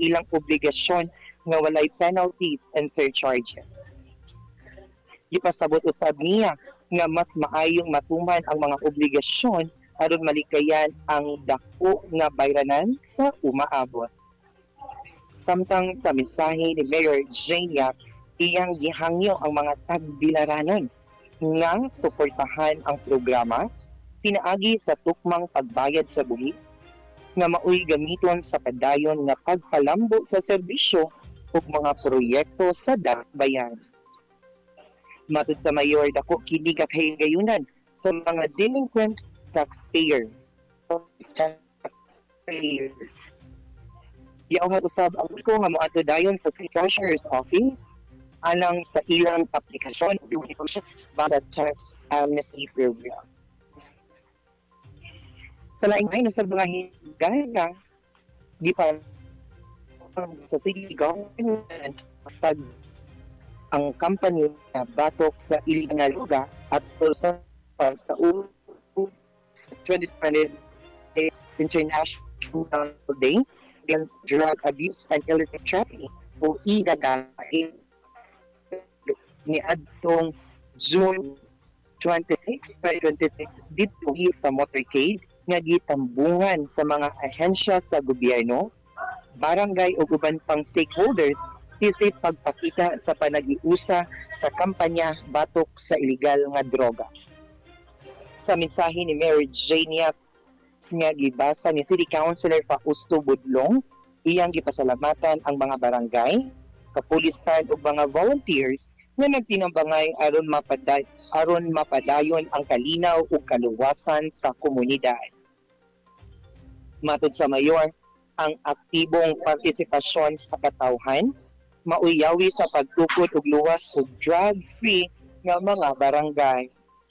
ilang obligasyon nga walay penalties and surcharges. Gipasabot usab niya nga mas maayong matuman ang mga obligasyon aron malikayan ang dako nga bayranan sa umaabot. Samtang sa mensahe ni Mayor Jane Yap, iyang gihangyo ang mga tagbilaranon nga suportahan ang programa pinaagi sa tukmang pagbayad sa buhi nga maoy gamiton sa padayon nga pagpalambo sa serbisyo ug mga proyekto sa dakbayan. Matod sa Mayor, dako kini kakahigayunan sa mga delinquent taxpayer. Giawhat usab ang ko nga moadto dayon sa City Treasurer's Office alang sa ilang aplikasyon para tax amnesty program. Sa laing ay nasa mga higala, di pa sa city government pag ang company na batok sa illegal nga lugar at sa 2026 International Day Against Drug Abuse and Illicit Trafficking o IDAGAI ni adtong June 26, 2026 dito sa motorcade nga gitambungan sa mga ahensya sa gobyerno, barangay o uban pang stakeholders isip pagpakita sa panagiusa sa kampanya batok sa iligal nga droga. Sa mensahe ni Mayor Jane Yap nga gibasa ni City Councilor Fausto Budlong, iyang gipasalamatan ang mga barangay, kapulisan ug mga volunteers nga nagtinambangay aron mapadayon ang kalinaw ug kaluwasan sa komunidad. Matod sa mayor, ang aktibong partisipasyon sa katawhan mauyawi sa pagtukod og luwas ug drug-free nga mga barangay.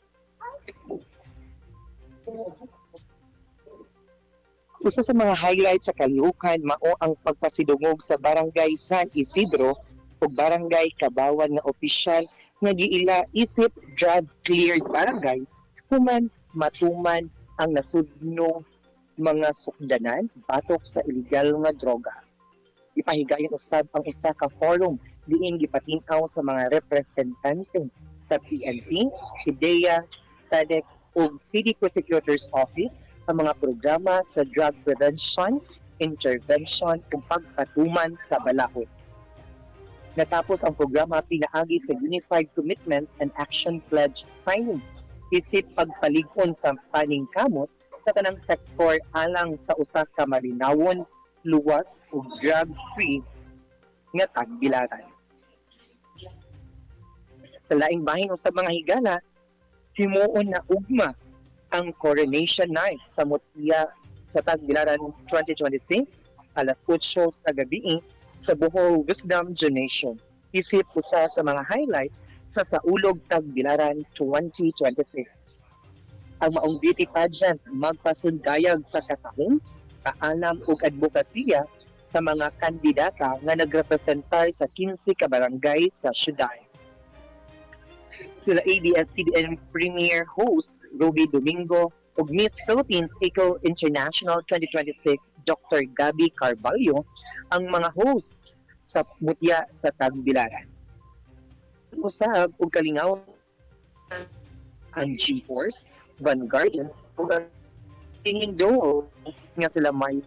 Usa sa mga highlights sa kalihukan mao ang pagpasidungog sa Barangay San Isidro ug Barangay Kabawan nga opisyal nga giila isip drug-cleared barangays human matuman ang nasudno mga sukdanan batok sa iligal nga droga. Ipahigayon usab ang isa ka forum diin gipatin-aw sa mga representante sa PNP, PIDEA, SEDEC ug City Prosecutor's Office ang mga programa sa drug prevention, intervention ug pagpatuman sa balakot. Natapos ang programa pinaagi sa Unified Commitment and Action Pledge signing isip pagpalig-on sa paningkamot sa tanang sektor alang sa usa ka malinawon, luwas ug drug-free nga tagbilaran. Sa laing bahin usab mga higala, himuon na ugma ang coronation night sa Mutya sa Tagbilaran 2026 alas 8 sa gabi sa Bohol Wisdom Gymnasium. Isip usa sa mga highlights sa Saulog Tagbilaran 2026. Ang maong beauty pageant magpasundayag sa katahom, kaalam ug advokasya sa mga kandidata nga nagrepresentar sa 15 ka barangay sa syudad. Sila ABS-CBN Premier Host Ruby Domingo ug Miss Philippines Eco International 2026 Dr. Gabby Carvalho ang mga hosts sa Mutya sa Tagbilaran. Usab ug kalingaw ang G-Force, Vanguardians ug ang tingin do nga sila may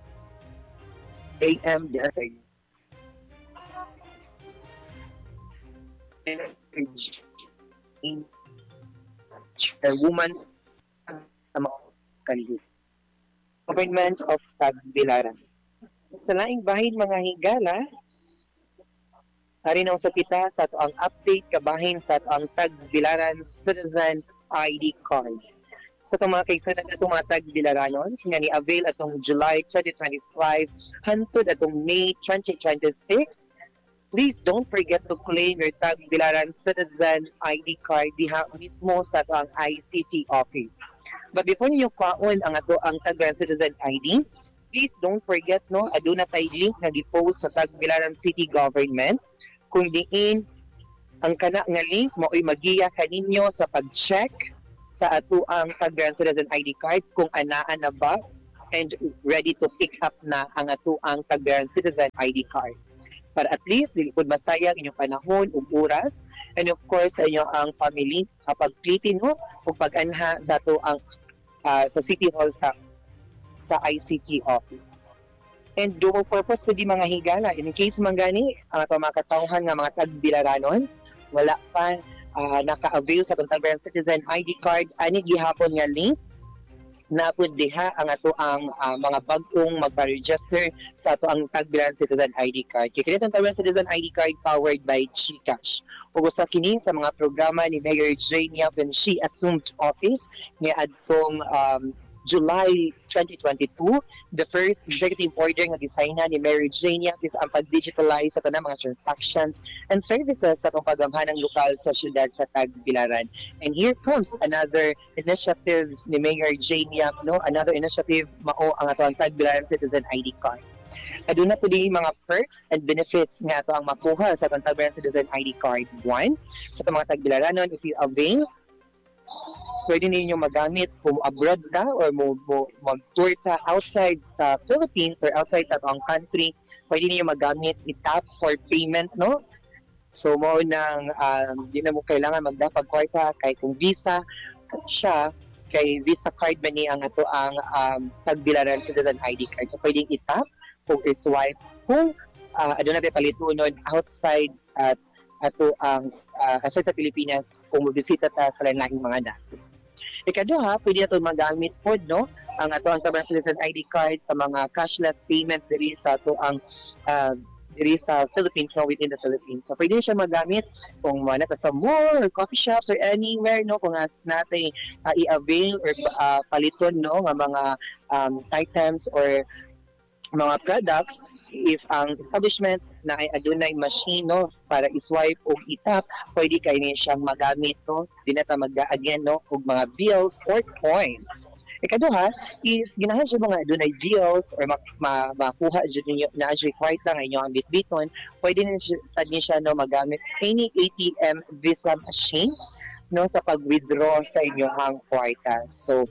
AM DSA Chairwoman sa mga kandidato. Government of Tagbilaran. Sa laing bahin mga higala, harin ang sa kita sa ito ang update kabahin sa ito ang Tagbilaran Citizen ID card. Sa itong mga kaisanan na itong mga Tagbilaranon, nga ni-avail atong July 2025 hantod atong May 2026. Please don't forget to claim your Tagbilaran Citizen ID card diha mismo sa ito ang ICT office. But before niyo kwaon ang ato ang Tagbilaran Citizen ID, please don't forget no, aduna tay link na gi-post sa Tagbilaran City Government kung diin ang kana nga link mao'y magiya kaninyo sa pag-check sa ato ang Tagbilaran Citizen ID card kung anaan na ba and ready to pick up na ang atuang Tagbilaran Citizen ID card. Para at least dili pud masayang inyong panahon ug oras, and of course sa inyo ang family kapag plitin ho ug pag-anha sa ato ang sa City Hall sa ICT office. And dual purpose ko di mga higala. In case man gani, ang ato mga katawhan nga mga tagbilaranons, wala pa naka-avail sa Tagbilaran Citizen ID card, ani gihapon nga link na pud diha ang ato ang mga bag-ong magpa-register sa ato ang Tagbilaran Citizen ID card. Kaya kini Tagbilaran Citizen ID card powered by GCash. Ug usa kini sa mga programa ni Mayor Jania when she assumed office nga adtong July 2022, the first executive order nga gisigna ni Mayor Jania is ang pag-digitalize sa tanang mga transactions and services sa itong pagamhanang lokal sa syudad sa Tagbilaran. And here comes another initiatives ni Mayor Jania, no? Another initiative mao ang ato ang Tagbilaran Citizen ID card. Aduna po din mga perks and benefits nga ato ang makuha sa Tagbilaran Citizen ID card. One, sa mga Tagbilaranon, if you avail, pwede ninyo magamit kung abroad ka or mag-tour ka outside sa Philippines or outside sa ang country, pwede ninyo magamit itap for payment, no? So mo nang di na mo kailangan magdapag kwarta kay kung visa siya kay visa card ba ni ang ato ang Tagbilaran Citizen ID card. So pwedeng itap kung i-swipe kung aduna tay palitunon outside sa ato ang outside sa Pilipinas kung mobisita ta sa lain-laing mga nasod. Ikaduha, pwede nato magamit pod no ang ato ang Tagbilaran Citizen ID card sa mga cashless payment diri sa ato ang diri sa Philippines, no, within the Philippines. So pwede siya magamit kung nata sa mall or coffee shops or anywhere, no, kung natin i-avail or paliton, no, nga mga items or mga products if ang establishment na ay adunay machine, no, para i-swipe o itap, pwede kayo niya siyang magamit, no, di na ta mag-again, no, og mga bills or coins. Ikaduha is ginahan siya mga adunay bills or makuha dyan ninyo na required lang inyo ang bitbiton, pwede na siya no, magamit any ATM Visa machine, no, sa pag-withdraw sa inyong kwarta. So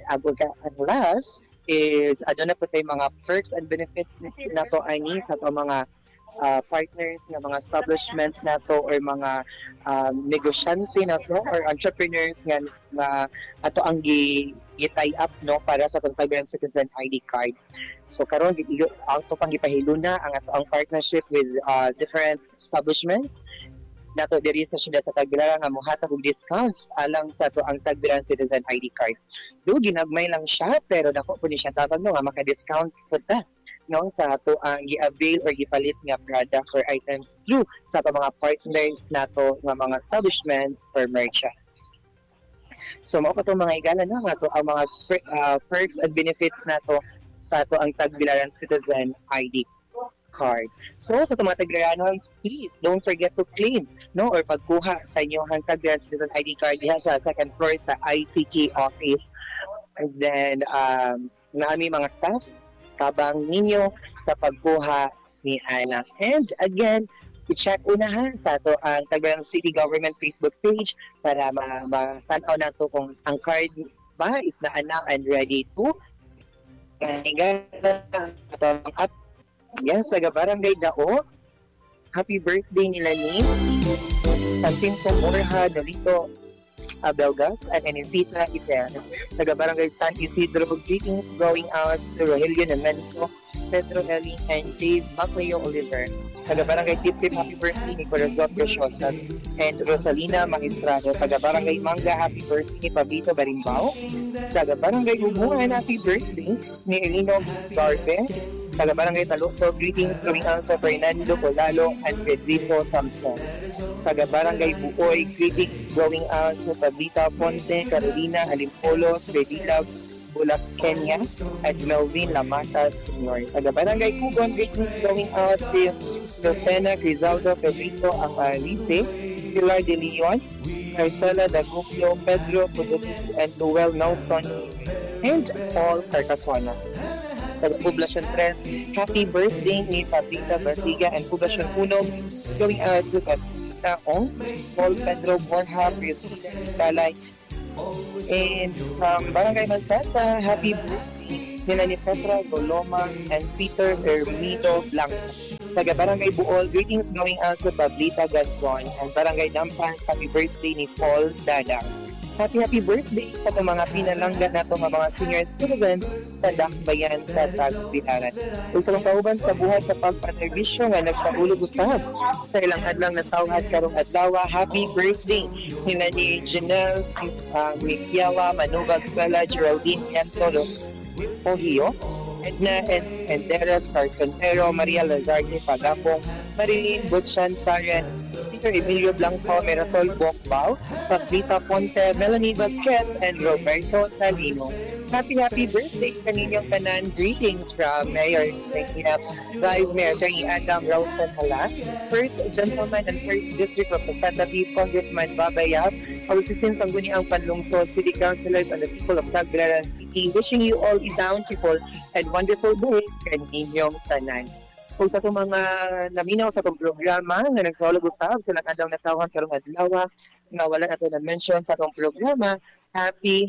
last is na po tayo mga perks and benefits na to ani sa to mga partners na mga establishments na to or mga negosyante na to or entrepreneurs nga ato ang gi-tie up, no, para sa Tagbilaran Citizen ID card. So karon ato pang gipahiluna ang ato ang partnership with different establishments nato diri sa syudad sa Tagbilaran nga mohatag og discounts alang sa to ang Tagbilaran Citizen ID card. Do ginagmay lang siya pero dako po ni siya tatag no nga maka-discounts po ta, no, sa to ang gi-avail or gipalit nga products or items through sa to mga partners nato nga mga establishments or merchants. So mao pa to mga igala, no, nga to ang mga perks and benefits nato sa to ang Tagbilaran Citizen ID card. So sa mga Tagbilaranons, please don't forget to claim, no, or pagkuha sa inyong Tagbilaran Citizen ID card diha sa second floor sa ICT office. And then naami mga staff tabang ninyo sa pagkuha ni Ana. And again, i-check una ha sa ato ang Tagbilaran City Government Facebook page para matanaw na to kung ang card ba is na anak and ready to ato ang app. Yes, taga-barangay Dao. Happy birthday nila ni Santinto Borja Dolito Belgas and Enesita Iter. Taga-barangay San Isidro. Greetings going out to Rogelio Nemenso, Pedro Eli, and Dave Macleo Oliver. Taga-barangay Tip-Tip, happy birthday ni Corazon Graciosa and Rosalina Magistrado. Taga-barangay Manga, happy birthday ni Pablito Barimbao. Taga-barangay Ubuhan, happy birthday ni Elino Garbe. Taga-barangay Taluto, greetings going out to Fernando Colalo and Pedrito Samson. Taga-barangay Buoy, greetings going out to Pablita Ponte, Carolina Alimpolo, Bedila Bulak, Kenya, at Melvin Lamatas Sr. Taga-barangay Cugon, greetings going out to Rosena Crizaldo, Pedrito Angalice, Pilar de Leon, Marcela Dagupio, Pedro Puduti, and Noel Nelson, and all Carcasona. Taga-Poblacion 3, happy birthday ni Pablita Basiga and Poblacion 1, going out to Pablita Ong, Paul Pedro Borja, Priosita Italay, and from Barangay Mansasa, happy birthday nila ni Petra Goloma and Peter Hermino Blanco. Taga Barangay Buol, greetings going out to Pablita Ganson and Barangay Dampan, happy birthday ni Paul Dadang. Happy birthday sa itong mga pinalanggan na itong mga senior citizens sa Dakbayan sa Tagbilaran. Kung sa mga kauban sa buhat sa pagpaterbisyo nga nagsaulog usab sa ilang adlang na tawhad karong adlaw, happy birthday nila ni Janelle Mikiawa, Manubag Swela, Geraldine Yantolo, Pohio, Edna Enderas Carpentero, Maria Lazarte Pagapong, Marilyn Butchan Saren, Peter Emilio Blanco, Mirasol Bokbao, Pablita Ponte, Melanie Vasquez, and Roberto Talino. Happy birthday kaninyong tanan. Greetings from Mayor Chania, Vice Mayor Chania Adam Rawson Hala, First Gentleman and First District Representative Congressman Babayab, our assistant Sangguniang Panlungsod, City Councilors, and the people of Tagbilaran City, wishing you all a bountiful and wonderful day kaninyong tanan. Kung sa itong mga naminaw sa itong programa na nagsaulog usab sa nakadang natawhan karong adlaw nga wala nato na mention sa itong programa, happy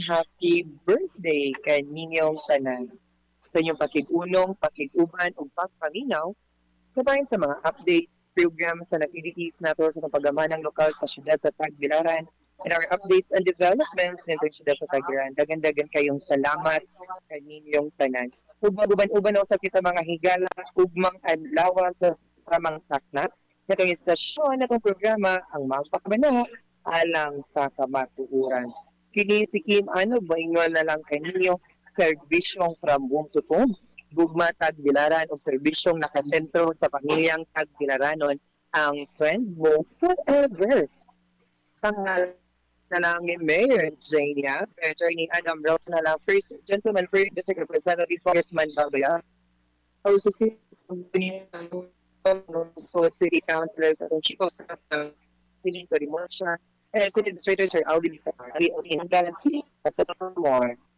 birthday kaninyong tanan. Sa inyong pakig-unong, pakig-uban ug pagpaminaw kabayan sa mga updates, programs sa activities nato sa paggamanang lokal sa syudad sa Tagbilaran and our updates and developments nito sa syudad sa Tagbilaran. Dagan-dagan kayong salamat kaninyong tanan. Ug maguban-uban sa kita mga higala ugmang adlaw sa samang takna katong istasyon natong programa ang magpakabana alang sa kamatuoran. Kini si Kim ano baingon na lang kaninyo serbisyong from womb to tomb gugma Tagbilaran o serbisyong nakasentro sa pamilyang Tagbilaranon ang friend mo forever. Sa na lang ni Mayor Jania, Attorney Adam Rose na lang, First Gentleman, First District Representative Congressman Babaya, OCC, so City Councilors at ang Chief of Staff ng Piling Torimosha, and City Administrator Sir Alvin Safari, o Inagalan City, as more.